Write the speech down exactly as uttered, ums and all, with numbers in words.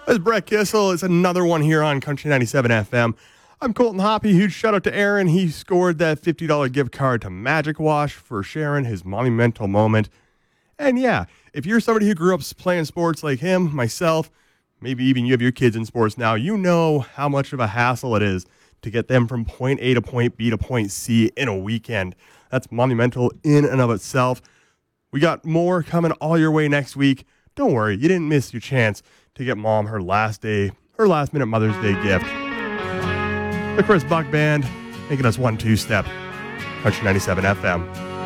That's Brett Kissel. It's another one here on Country ninety-seven F M. I'm Colton Hoppy. Huge shout out to Aaron. He scored that fifty dollars gift card to Magic Wash for sharing his monumental moment. And yeah, if you're somebody who grew up playing sports like him, myself, maybe even you have your kids in sports now, you know how much of a hassle it is to get them from point A to point B to point C in a weekend. That's monumental in and of itself. We got more coming all your way next week. Don't worry, you didn't miss your chance to get mom her last day, her last minute Mother's Day gift. The Chris Buck Band, making us one two step. Country ninety-seven F M.